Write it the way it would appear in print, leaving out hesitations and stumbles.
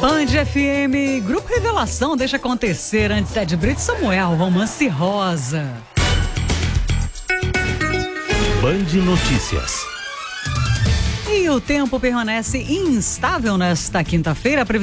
Band FM, Grupo Revelação, deixa acontecer antes de Brito Samuel, Romance Rosa. Band Notícias. E o tempo permanece instável nesta quinta-feira.